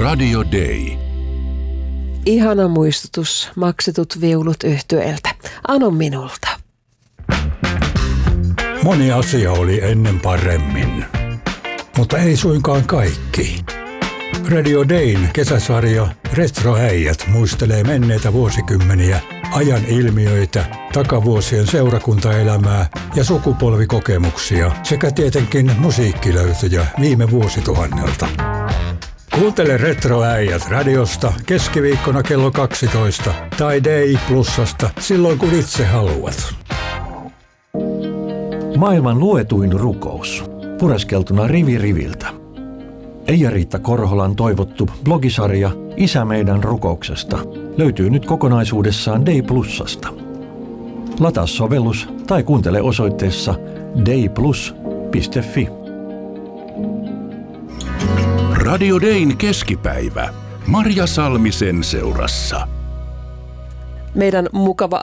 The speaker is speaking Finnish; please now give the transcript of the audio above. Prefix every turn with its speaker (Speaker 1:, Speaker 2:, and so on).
Speaker 1: Radio Day.
Speaker 2: Ihana muistutus maksetut viulut yhtyeeltä. Ano minulta.
Speaker 3: Moni asia oli ennen paremmin, mutta ei suinkaan kaikki. Radio Dayn kesäsarja Retroäijät muistelee menneitä vuosikymmeniä, ajan ilmiöitä, takavuosien seurakuntaelämää ja sukupolvikokemuksia sekä tietenkin musiikkilöytöjä viime vuosituhannelta. Kuuntele Retroäijät radiosta keskiviikkona kello 12 tai Day Plusasta silloin kun itse haluat.
Speaker 4: Maailman luetuin rukous. Pureskeltuna rivi riviltä. Eija-Riitta Korholan toivottu blogisarja Isä meidän rukouksesta löytyy nyt kokonaisuudessaan Day Plusasta. Lataa sovellus tai kuuntele osoitteessa dayplus.fi.
Speaker 1: Radio Dayn keskipäivä. Marja Salmisen seurassa.
Speaker 2: Meidän mukava